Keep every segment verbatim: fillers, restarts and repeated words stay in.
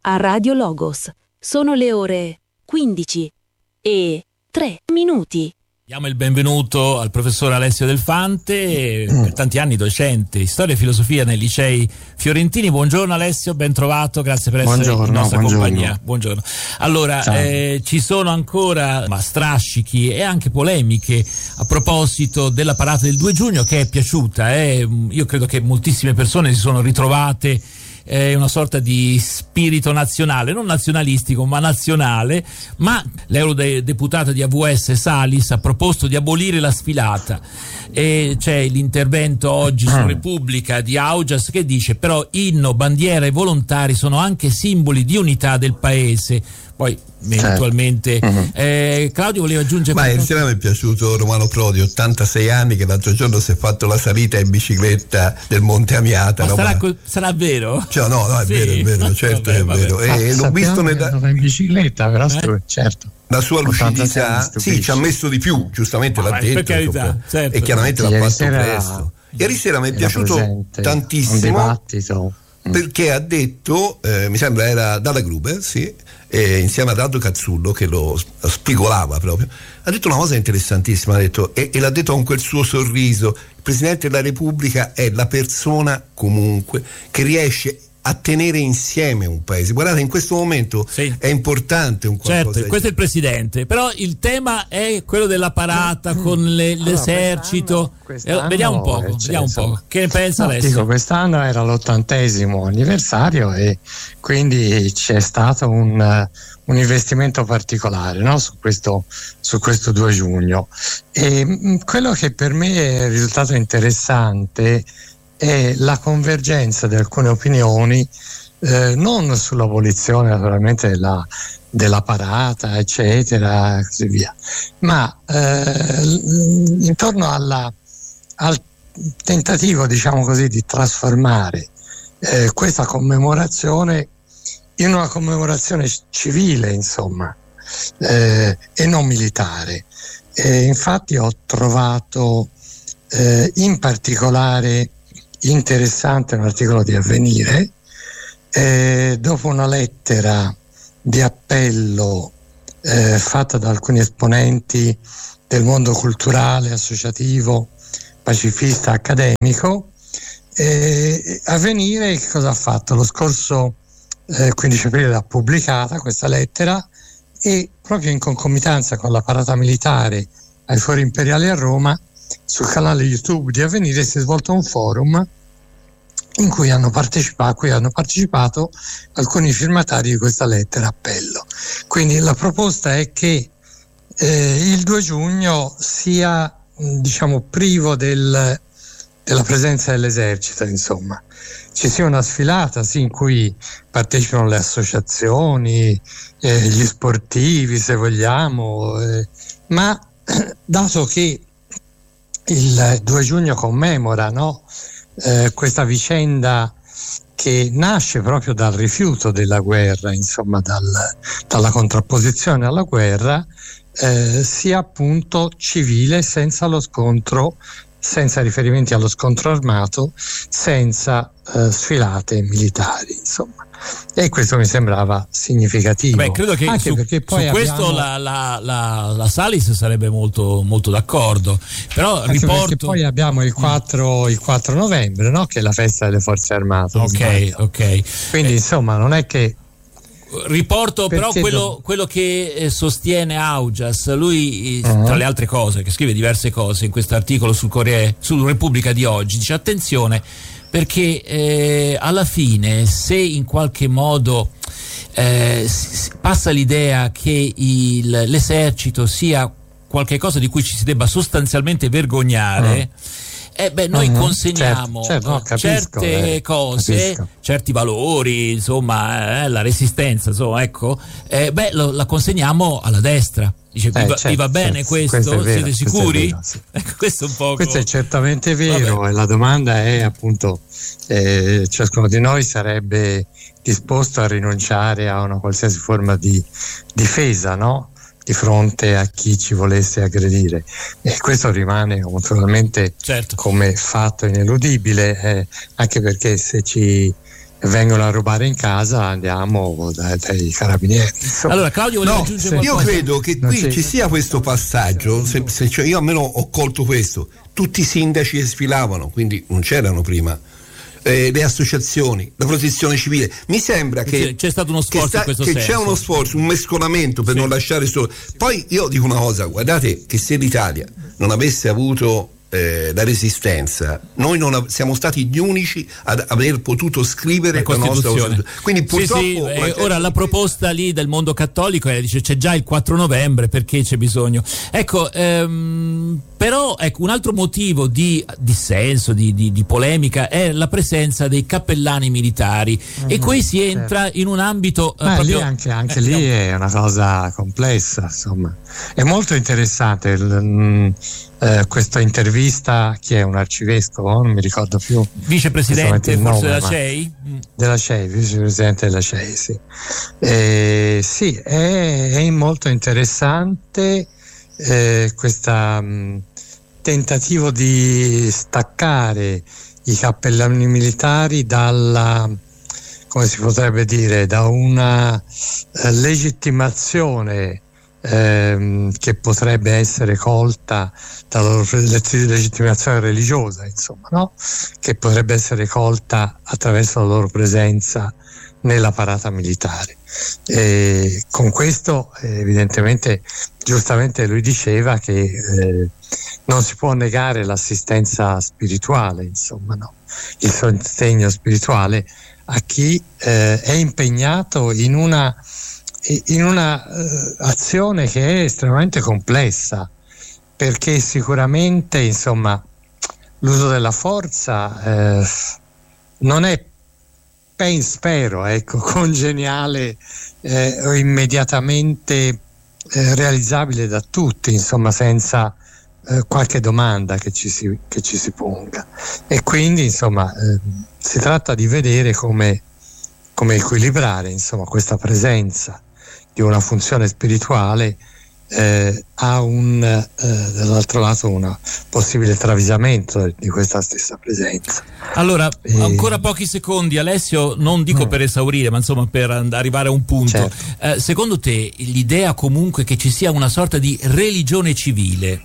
a Radio Logos. Sono le ore quindici e tre minuti. Diamo il benvenuto al professor Alessio Del Fante, per tanti anni docente di storia e filosofia nei licei fiorentini. Buongiorno Alessio, ben trovato, grazie per essere buongiorno, in nostra buongiorno. compagnia. Buongiorno. Allora, eh, ci sono ancora ma, strascichi e anche polemiche a proposito della parata del due giugno, che è piaciuta. Eh. Io credo che moltissime persone si sono ritrovate è una sorta di spirito nazionale, non nazionalistico ma nazionale. Ma l'eurodeputata di A V S Salis ha proposto di abolire la sfilata e c'è l'intervento oggi su Repubblica di Augias che dice però inno, bandiera e volontari sono anche simboli di unità del paese. Poi eventualmente uh-huh. eh, Claudio voleva aggiungere. Ma ieri sera mi è piaciuto Romano Prodi, ottantasei anni, che l'altro giorno si è fatto la salita in bicicletta del Monte Amiata. Ma no? sarà, Ma... sarà vero? Cioè, no, no, è sì. vero, è vero, certo vabbè, è vabbè. vero. Ah, e l'ho visto nel... in bicicletta, però eh? certo. La sua lucidità, sì, ci ha messo di più, giustamente ma l'ha detto, per carità, certo. E chiaramente sì, l'ha fatto sera, presto. Ieri sera mi è piaciuto tantissimo perché ha detto, eh, mi sembra era Dalla Gruber, sì, eh, insieme ad Aldo Cazzullo che lo spigolava proprio, ha detto una cosa interessantissima, ha detto, e, e l'ha detto con quel suo sorriso: il Presidente della Repubblica è la persona comunque che riesce a tenere insieme un paese. Guardate, in questo momento sì. è importante un qualcosa. Certo, questo è il presidente, però il tema è quello della parata con le, l'esercito. Quest'anno, quest'anno, eh, vediamo un poco, cioè, vediamo un poco. Che ne pensa no, Alessio? Dico, quest'anno era l'ottantesimo anniversario e quindi c'è stato un, un investimento particolare, no? su questo su questo due giugno. E quello che per me è risultato interessante è la convergenza di alcune opinioni, eh, non sull'abolizione naturalmente della, della parata, eccetera, e così via, ma eh, intorno alla, al tentativo, diciamo così, di trasformare eh, questa commemorazione in una commemorazione civile, insomma, eh, e non militare. E infatti ho trovato eh, in particolare interessante un articolo di Avvenire, eh, dopo una lettera di appello eh, fatta da alcuni esponenti del mondo culturale, associativo, pacifista, accademico. eh, Avvenire che cosa ha fatto? Lo scorso eh, quindici aprile l'ha pubblicata questa lettera e proprio in concomitanza con la parata militare ai Fori Imperiali a Roma, sul canale YouTube di Avvenire si è svolto un forum in cui hanno partecipato, a cui hanno partecipato alcuni firmatari di questa lettera appello. Quindi la proposta è che eh, il due giugno sia, diciamo, privo del, della presenza dell'esercito, insomma. Ci sia una sfilata, sì, in cui partecipano le associazioni, eh, gli sportivi, se vogliamo, eh, ma dato che il due giugno commemora, no, eh, questa vicenda che nasce proprio dal rifiuto della guerra, insomma dal, dalla contrapposizione alla guerra, eh, sia appunto civile, senza lo scontro, senza riferimenti allo scontro armato, senza eh, sfilate militari, insomma. E questo mi sembrava significativo. Beh, credo che anche su, perché poi su questo abbiamo... la, la, la, la Salis sarebbe molto, molto d'accordo. Però anche riporto. Perché poi abbiamo il quattro, il quattro novembre, no? Che è la festa delle forze armate. Ok, ok. Quindi eh, insomma non è che. Riporto Perché però quello, do... quello che eh, sostiene Augias. Lui, uh-huh. tra le altre cose, che scrive diverse cose in questo articolo sul Corriere, su Repubblica di oggi, dice attenzione perché eh, alla fine, se in qualche modo eh, passa l'idea che il, l'esercito sia qualche cosa di cui ci si debba sostanzialmente vergognare, uh-huh. eh, beh, noi uh-huh. consegniamo certo, certo, no, capisco, certe eh, cose, capisco. certi valori, insomma, eh, la resistenza, insomma, ecco, eh, beh, lo, la consegniamo alla destra. Dice, vi, eh, va, certo, vi va bene certo, questo? questo è vero, Siete sicuri? Questo è, vero, sì. Ecco, questo è un po'. Questo è certamente vero. Vabbè. E la domanda è appunto, eh, ciascuno di noi sarebbe disposto a rinunciare a una qualsiasi forma di difesa, no? Di fronte a chi ci volesse aggredire, e questo rimane naturalmente certo. come fatto ineludibile, eh, anche perché se ci vengono a rubare in casa, andiamo dai, dai carabinieri. Insomma. Allora Claudio no, aggiungere io credo che qui ci sia questo passaggio, se, se cioè io almeno ho colto questo, tutti i sindaci sfilavano, quindi non c'erano prima. Eh, le associazioni, la protezione civile, mi sembra che c'è, c'è stato uno sforzo che, sta, in questo che senso. C'è uno sforzo, un mescolamento per sì. non lasciare solo. Poi io dico una cosa, guardate che se l'Italia non avesse avuto eh, la resistenza, noi non av- siamo stati gli unici ad aver potuto scrivere la, la nostra Costituzione. Quindi purtroppo sì, sì, eh, ora la proposta lì del mondo cattolico è, dice c'è già il quattro novembre, perché c'è bisogno? Ecco, ehm, però ecco, un altro motivo di dissenso, di, di, di polemica è la presenza dei cappellani militari mm-hmm, e qui si entra certo. in un ambito eh, Beh, proprio, lì anche, anche eh, lì è una cosa complessa, insomma. È molto interessante il, mh, eh, questa intervista, chi è un arcivescovo, non mi ricordo più, vicepresidente forse nome, della C E I? Della C E I, vicepresidente della C E I, sì. Eh, sì, è, è molto interessante eh, questa mh, tentativo di staccare i cappellani militari dalla, come si potrebbe dire, da una eh, legittimazione ehm, che potrebbe essere colta dalla loro legittimazione religiosa, insomma, no? Che potrebbe essere colta attraverso la loro presenza nella parata militare. E con questo eh, evidentemente, giustamente lui diceva che eh, non si può negare l'assistenza spirituale, insomma, no? Il sostegno spirituale a chi eh, è impegnato in una in una eh, azione che è estremamente complessa, perché sicuramente, insomma, l'uso della forza eh, non è, ben spero, ecco, congeniale eh, o immediatamente eh, realizzabile da tutti, insomma, senza eh, qualche domanda che ci si, che ci si ponga. E quindi, insomma, eh, si tratta di vedere come, come equilibrare, insomma, questa presenza di una funzione spirituale eh, a un eh, dall'altro lato un possibile travisamento di questa stessa presenza. Allora, e... ancora pochi secondi, Alessio, non dico mm. per esaurire, ma insomma per arrivare a un punto. Certo. Eh, secondo te l'idea comunque che ci sia una sorta di religione civile,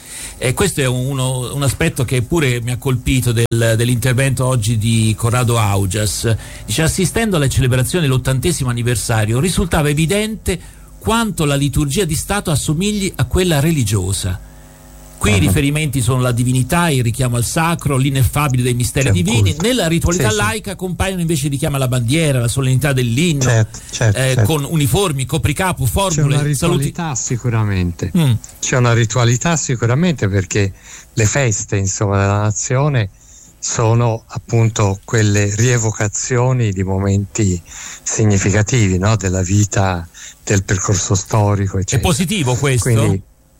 e questo è uno, un aspetto che pure mi ha colpito del, dell'intervento oggi di Corrado Augias, dice: assistendo alle celebrazioni dell'ottantesimo anniversario risultava evidente quanto la liturgia di Stato assomigli a quella religiosa. Qui i riferimenti sono la divinità, il richiamo al sacro, l'ineffabile dei misteri C'è divini. Nella ritualità sì, laica sì. compaiono invece i richiami alla bandiera, la solennità dell'inno, certo, certo, eh, certo. con uniformi, copricapo, formule. C'è una ritualità saluti. sicuramente. Mm. C'è una ritualità sicuramente, perché le feste, insomma, della nazione sono appunto quelle rievocazioni di momenti significativi, no? Della vita, del percorso storico, eccetera. È positivo questo? Quindi,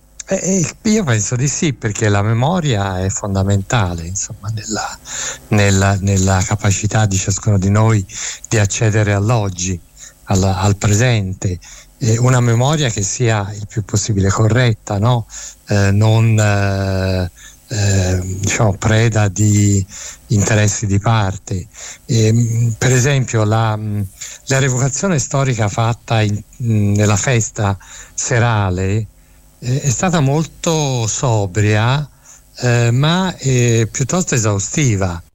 Eh, io penso di sì, perché la memoria è fondamentale, insomma, nella, nella, nella capacità di ciascuno di noi di accedere all'oggi, al, al presente, eh, una memoria che sia il più possibile corretta, no? Eh, non eh, eh, diciamo preda di interessi di parte. Eh, per esempio la, la rievocazione storica fatta in, nella festa serale è stata molto sobria, eh, ma eh, piuttosto esaustiva.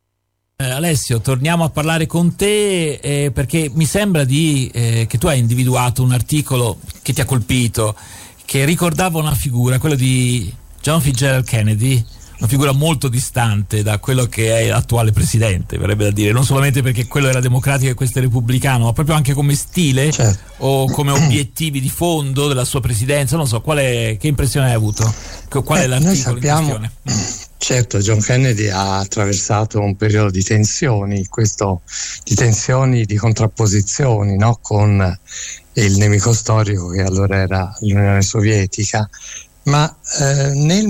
Eh, Alessio, torniamo a parlare con te eh, perché mi sembra di, eh, che tu hai individuato un articolo che ti ha colpito, che ricordava una figura, quello di John Fitzgerald Kennedy, una figura molto distante da quello che è l'attuale presidente, verrebbe da dire, non solamente perché quello era democratico e questo è repubblicano, ma proprio anche come stile, certo. o come obiettivi di fondo della sua presidenza. Non so, qual è, che impressione hai avuto? Qual eh, è l'articolo noi sappiamo, in questione? Certo, John Kennedy ha attraversato un periodo di tensioni, questo di tensioni, di contrapposizioni, no? Con il nemico storico che allora era l'Unione Sovietica. Ma eh, nel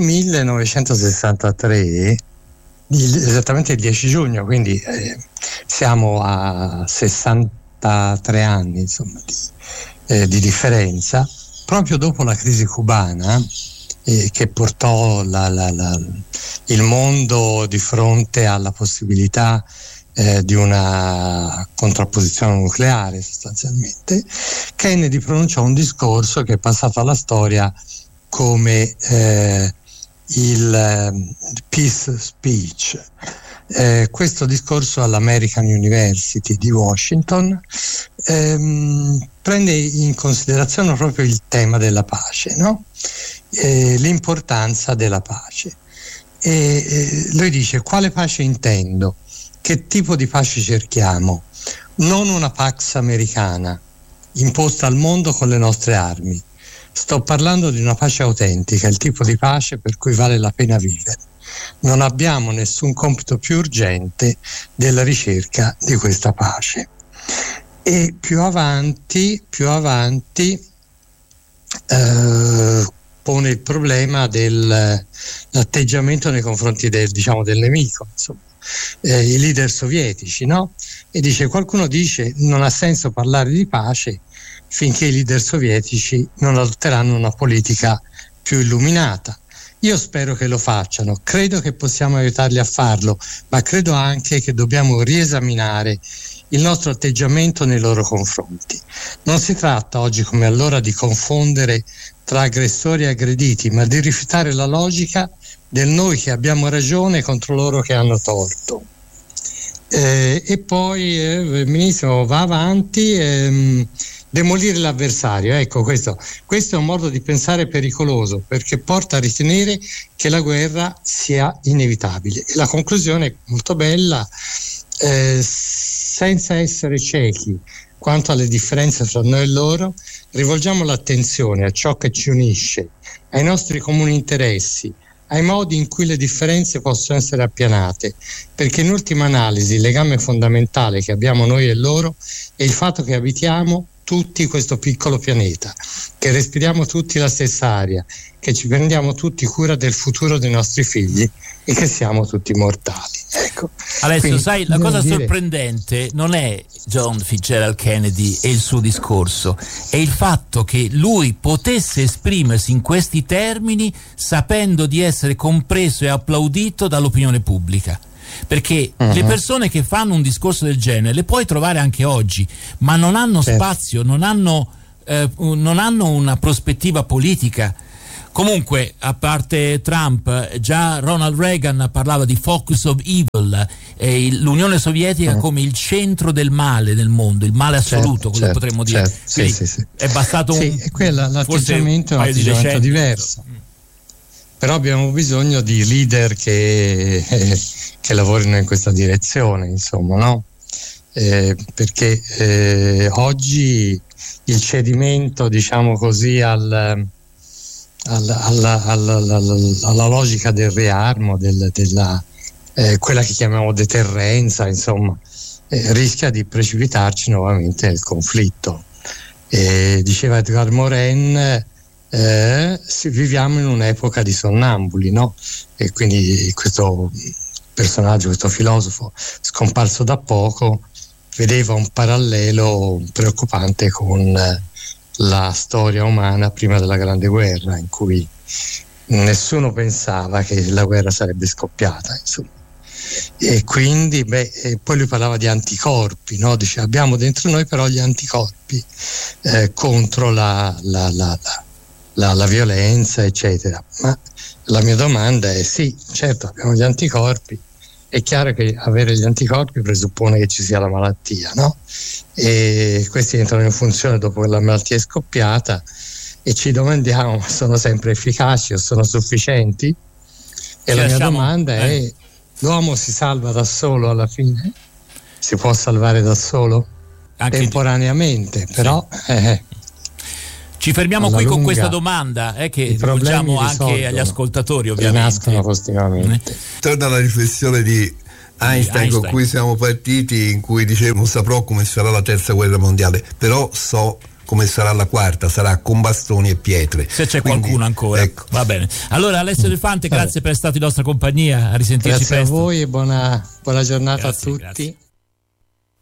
millenovecentosessantatré, il, esattamente il dieci giugno, quindi eh, siamo a sessantatré anni, insomma, di, eh, di differenza, proprio dopo la crisi cubana, eh, che portò la, la, la, il mondo di fronte alla possibilità eh, di una contrapposizione nucleare sostanzialmente, Kennedy pronunciò un discorso che è passato alla storia come eh, il eh, peace speech. Eh, questo discorso all'American University di Washington ehm, prende in considerazione proprio il tema della pace, no? Eh, l'importanza della pace. E eh, lui dice: quale pace intendo? Che tipo di pace cerchiamo? Non una pax americana imposta al mondo con le nostre armi. Sto parlando di una pace autentica, il tipo di pace per cui vale la pena vivere. Non abbiamo nessun compito più urgente della ricerca di questa pace. E più avanti, più avanti eh, pone il problema dell'atteggiamento nei confronti del, diciamo, del nemico, insomma, eh, i leader sovietici, no? E dice: qualcuno dice non ha senso parlare di pace finché i leader sovietici non adotteranno una politica più illuminata. Io spero che lo facciano, credo che possiamo aiutarli a farlo, ma credo anche che dobbiamo riesaminare il nostro atteggiamento nei loro confronti. Non si tratta oggi come allora di confondere tra aggressori e aggrediti, ma di rifiutare la logica del noi che abbiamo ragione contro loro che hanno torto. Eh, e poi eh, il ministro va avanti, ehm, demolire l'avversario. Ecco, questo, questo è un modo di pensare pericoloso, perché porta a ritenere che la guerra sia inevitabile. E la conclusione è molto bella: eh, senza essere ciechi quanto alle differenze tra noi e loro, rivolgiamo l'attenzione a ciò che ci unisce, ai nostri comuni interessi, ai modi in cui le differenze possono essere appianate, perché in ultima analisi il legame fondamentale che abbiamo noi e loro è il fatto che abitiamo tutti questo piccolo pianeta, che respiriamo tutti la stessa aria, che ci prendiamo tutti cura del futuro dei nostri figli e che siamo tutti mortali. Ecco. Alessio, Quindi, sai, la cosa dire... sorprendente non è John Fitzgerald Kennedy e il suo discorso, è il fatto che lui potesse esprimersi in questi termini sapendo di essere compreso e applaudito dall'opinione pubblica. Perché uh-huh. le persone che fanno un discorso del genere le puoi trovare anche oggi, ma non hanno certo. spazio, non hanno, eh, non hanno una prospettiva politica. Comunque, a parte Trump, già Ronald Reagan parlava di focus of evil, eh, l'Unione Sovietica uh-huh. come il centro del male nel mondo, il male assoluto, certo, quello certo, potremmo dire. Certo. Sì, sì, sì. È bastato sì, un e quella, l'atteggiamento è un atteggiamento diverso. Però abbiamo bisogno di leader che, eh, che lavorino in questa direzione, insomma, no? Eh, perché eh, oggi il cedimento, diciamo così, al, al, alla, alla, alla, alla logica del riarmo, del, della, eh, quella che chiamiamo deterrenza, insomma, eh, rischia di precipitarci nuovamente nel conflitto. Eh, diceva Edgar Morin, Eh, viviamo in un'epoca di sonnambuli, no? E quindi questo personaggio, questo filosofo scomparso da poco, vedeva un parallelo preoccupante con la storia umana prima della Grande Guerra, in cui nessuno pensava che la guerra sarebbe scoppiata, insomma. E quindi beh, e poi lui parlava di anticorpi, no? Dice: abbiamo dentro noi però gli anticorpi eh, contro la, la, la, la La, la violenza, eccetera. Ma la mia domanda è: sì, certo, abbiamo gli anticorpi, è chiaro che avere gli anticorpi presuppone che ci sia la malattia, no? E questi entrano in funzione dopo che la malattia è scoppiata e ci domandiamo: ma sono sempre efficaci o sono sufficienti? E ci la lasciamo, mia domanda eh. è: l'uomo si salva da solo alla fine? Si può salvare da solo? Anche temporaneamente, di... però sì. eh, Ci fermiamo qui lunga, con questa domanda eh, che rivolgiamo anche agli ascoltatori, ovviamente. Positivamente. Torna alla riflessione di Einstein, Einstein con cui siamo partiti, in cui dicevo: non saprò come sarà la terza guerra mondiale, però so come sarà la quarta, sarà con bastoni e pietre. Se c'è Quindi, qualcuno ancora. Ecco. Va bene. Allora Alessio Delfante, grazie per essere stato in nostra compagnia, a risentirci grazie presto. Grazie a voi e buona, buona giornata grazie, a tutti. Grazie.